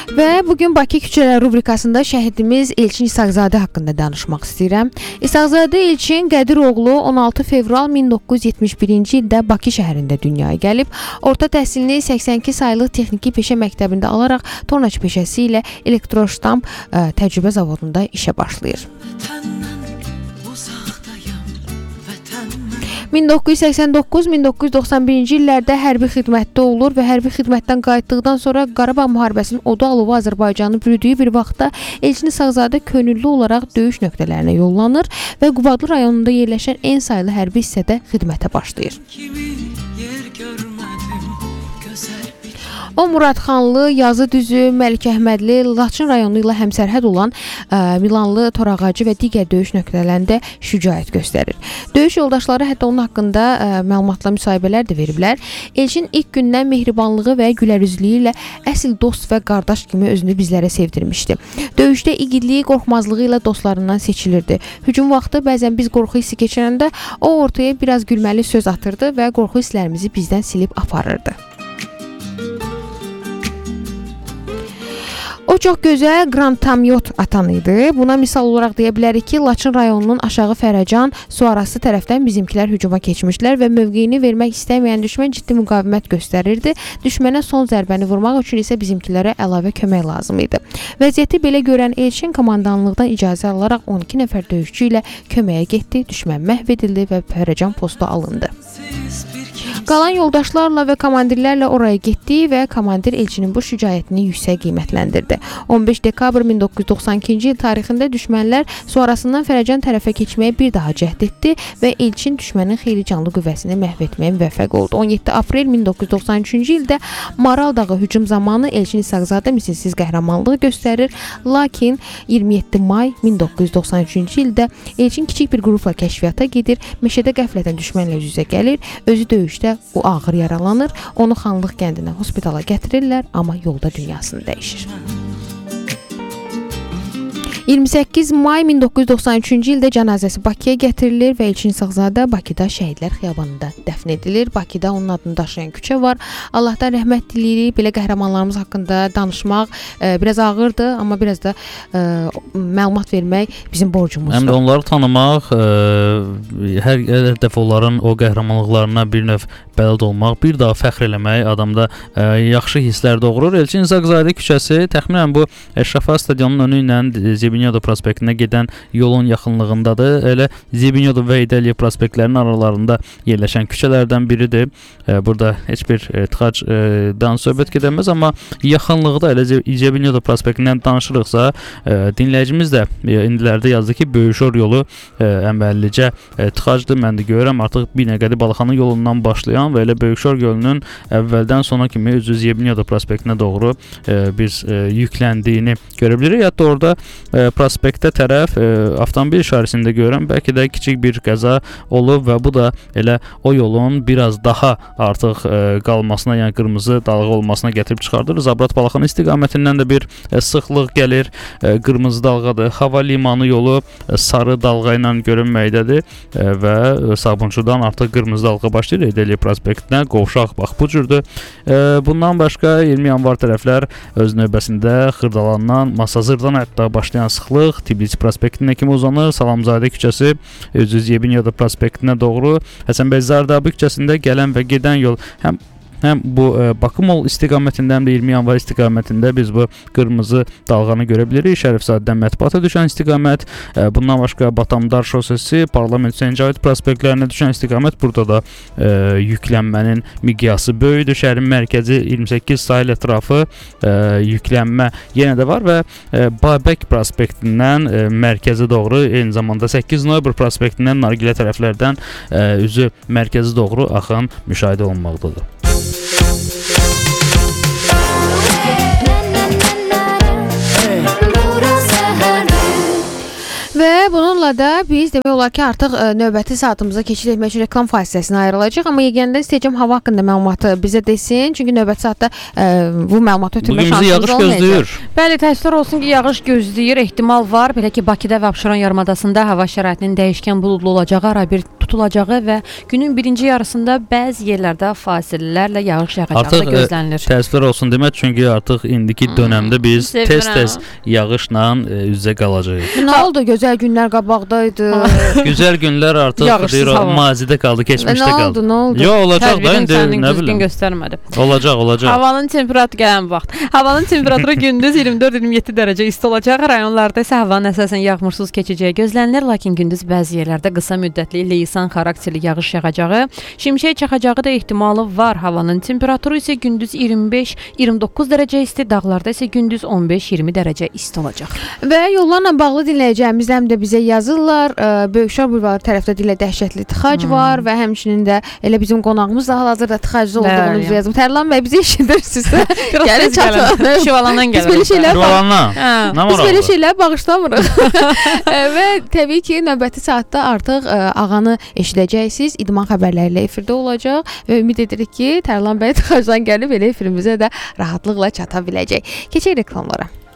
Və bugün Bakı küçələri rubrikasında şəhidimiz Elçin İsaqzadə haqqında danışmaq istəyirəm. İsaqzadə Elçin Qədiroğlu 16 fevral 1971-ci ildə Bakı şəhərində dünyaya gəlib. Orta təhsilini 82 saylı Texniki Peşə Məktəbində alaraq tornacı peşəsi ilə elektroştamp təcrübə zavodunda işə başlayır. 1989-1991-ci illərdə hərbi xidmətdə olur və hərbi xidmətdən qayıtdıqdan sonra Qarabağ müharibəsinin odu alovu Azərbaycanı bürüdüyü bir vaxtda Elçin İsaqzadə könüllü olaraq döyüş nöqtələrinə yollanır və Qubadlı rayonunda yerləşən en saylı hərbi hissədə xidmətə başlayır. O Muradxanlı, Yazıdüzü, Məlikəhmədli, Laçın rayonu ilə həmsərhəd olan Milanlı, Torağacı və digər döyüş nöqtələrində şücaət göstərir. Döyüş yoldaşları hətta onun haqqında məlumatla müsahibələr də veriblər. Elçin ilk gündən mehribanlığı və gülərüzlüyü ilə əsl dost və qardaş kimi özünü bizlərə sevdirmişdi. Döyüşdə igidliyi, qorxmazlığı ilə dostlarından seçilirdi. Hücum vaxtı bəzən biz qorxu hissi keçirəndə o ortaya biraz gülməli söz atırdı və qorxu hisslərimizi bizdən silib aparırdı. O çox gözəl qrantamyot atan idi. Buna misal olaraq deyə bilərik ki, Laçın rayonunun aşağı Fərəcan su arası tərəfdən bizimkilər hücuma keçmişlər və mövqeyini vermək istəməyən düşmən ciddi müqavimət göstərirdi. Düşmənə son zərbəni vurmaq üçün isə bizimkilərə əlavə kömək lazım idi. Vəziyyəti belə görən Elçin komandanlıqdan icazə alaraq 12 nəfər döyüşçü ilə köməyə getdi. Düşmən məhv edildi və Fərəcan postu alındı. Qalan yoldaşlarla və komandirlərlə oraya getdi və komandir Elçinin bu şücaətini yüksək qiymətləndirdi. 15 dekabr 1992-ci il tarixində düşmənlər su arasından Fərəcan tərəfə keçməyə bir daha cəhd etdi və Elçin düşmənin xeyli canlı qüvvəsini məhv etməyə müvəffəq oldu. 17 aprel 1993-cü ildə Maral dağı hücum zamanı Elçin İsaqzadə misilsiz qəhrəmanlıq göstərir, lakin 27 may 1993-cü ildə Elçin kiçik bir qrupla kəşfiyyata gedir, meşədə qəflətən düşmənlə üz-üzə gəlir, özü döyüşdə o ağır yaralanır, onu Xanlıq kəndinə hospitala gətirirlər, amma yolda dünyasını dəyişir. 28 may 1993-cü ildə cənazəsi Bakıya gətirilir və Elçin İsaqzadə Bakıda Şəhidlər Xiyabanında dəfn edilir. Bakıda onun adını daşıyan küçə var. Allahdan rəhmət diləyirik. Belə qəhrəmanlarımız haqqında danışmaq biraz ağırdır, amma biraz da məlumat vermək bizim borcumuzdur. Həm də onları tanımaq, hər dəfə onların o qəhrəmanlıqlarına bir növ bələd olmaq, bir daha fəxr eləmək adamda yaxşı hisslər doğurur. Elçin İsaqzadə küçəsi təxminən bu Əşrəfa stadionunun önü ilə Zebinyoda prospektinə gedən yolun yaxınlığındadır. Elə Zebinyoda və İdəliyev prospektlərinin aralarında yerləşən küçələrdən biridir. Burada heç bir tıxacdan söhbət gedəməz, amma yaxınlıqda elə Zebinyoda prospektindən danışırıqsa, dinləyicimiz də indilərdə yazdı ki, Böyüşor yolu əməllicə tıxacdır. Mən də görürəm artıq Binəqədi Balaxanı yolundan başlayan və elə Böyüşor yolunun əvvəldən sona kimi özü Zebinyoda prospektinə doğru biz yükləndiyini görə bilirik. Hətta orada prospektə tərəf avtomobil işarəsində görürəm, bəlkə də kiçik bir qəza olub və bu da elə o yolun biraz daha artıq qalmasına, yəni qırmızı dalğa olmasına gətirib çıxardır. Zabrat Balaxanı istiqamətindən də bir sıxlıq gəlir, qırmızı dalğadır. Hava limanı yolu sarı dalğa ilə görünməkdədir və Sabunçudan artıq qırmızı dalğa başlayır İdəliyev prospektinə, qovşaq bax bu cürdür. Bundan başqa 20 yanvar tərəflər öz növbəsində Xırdalandan, Masazırdan hətta başlayan sıxlıq Tbilisi prospektinə kimi uzanır. Salamzadə küçəsi özü Zebinyoda prospektinə doğru, Həsənbəy Zardabi küçəsində gələn və gedən yol həm bu Bakı Mol istiqamətində, həm də 20 yanvar istiqamətində biz bu qırmızı dalğanı görə bilirik. Şərifzadədən Mətbuata düşən istiqamət, bundan başqa Batamdar şosesi, Parlament Hüseyn Cavid prospektlərinə düşən istiqamət. Burada da yüklənmənin miqyası böyükdür. Şəhərin mərkəzi 28 sahil ətrafı yüklənmə yenə də var və Babək prospektindən mərkəzi doğru, eyni zamanda 8 noyabr prospektindən Nargilə tərəflərdən üzü mərkəzi doğru axın müşahidə olunmaqdadır. Və bununla da biz demək olar ki, artıq növbəti saatımıza keçid etmək üçün reklam fasiləsinə ayrılacaq. Amma yeganədən istəyəcəm hava haqqında məlumatı bizə desin. Çünki növbəti saatda bu məlumatı ötürmək şansımız olmayacaq. Bəli, təəssüflər olsun ki, yağış gözləyir. Ehtimal var. Belə ki, Bakıda və Abşeron yarımadasında hava şəraitinin dəyişkən buludlu olacağı, ara bir tutulacağı və günün birinci yarısında bəzi yerlərdə fasilələrlə yağış yağacağı da gözlənilir. Təəssüflər olsun demək, çünki artıq indiki dönəmdə biz tez-tez yağışla üz-üzə qalacağıq. Nə oldu? Gözəl günlər qabaqdaydı. Gözəl günlər artıq mazidə qaldı, keçmişdə qaldı. Nə oldu? Yox, olacaq da indi, nə bilim. Göstərmədi. Olacaq. Havanın temperaturu gələn vaxt. Havanın temperaturu gündüz 24-27 dərəcə isti olacaq. Rayonlarda isə havanın əsasən yağmursuz keçəcəyi gözlənilir, lakin gündüz bəzi yerlərdə qısa müddətli leysan xarakterli yağış yağacağı, şimşək çaxacağı da ehtimalı var. Havanın temperaturu isə gündüz 25-29 dərəcə isti, dağlarda isə gündüz 15-20 dərəcə isti olacaq. Və yollarla bağlı dinləyəcəyimiz həm də bizə yazırlar. Böyükşehir bulvarı tərəfdə dilə dəhşətli tıxac var və həmçinin də elə bizim qonağımız da hal-hazırda tıxacda olduğunu bizə yazıb. Tərlan bəy, bizi eşidirsizsə, gəlin çatın. Şivalandan gəlir. Biz belə şeylər bağışlamırıq. Və təbii ki, növbəti saatda artıq ağanı eşidəcəksiniz. İdman xəbərləri ilə efirdə olacaq və ümid edirik ki, Tərlan bəy tıxacdan gəlib elə efirimizə də rahatlıqla çata biləcək. Keçək reklamlara.